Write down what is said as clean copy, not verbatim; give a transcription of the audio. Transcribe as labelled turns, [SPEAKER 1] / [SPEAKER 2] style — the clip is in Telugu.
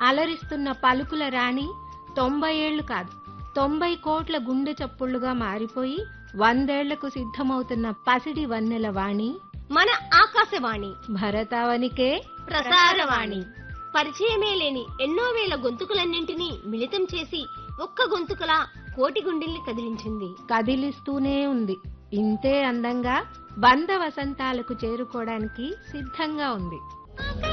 [SPEAKER 1] అలరిస్తున్న పలుకుల రాణి 90 ఏళ్లు కాదు 90 కోట్ల గుండె చప్పుళ్లుగా మారిపోయి 100 ఏళ్లకు సిద్ధమవుతున్న పసిడి వన్నెల వాణి
[SPEAKER 2] మన ఆకాశవాణి
[SPEAKER 1] భరతావనికే
[SPEAKER 2] ప్రసారవాణి. పరిచయమే లేని ఎన్నో వేల గొంతుకులన్నింటినీ మిళితం చేసి ఒక్క గొంతుకలా కోటి గుండెల్ని కదిలించింది.
[SPEAKER 1] కదిలిస్తూనే ఉంది. ఇంతే అందంగా 100 వసంతాలకు చేరుకోవడానికి సిద్ధంగా ఉంది.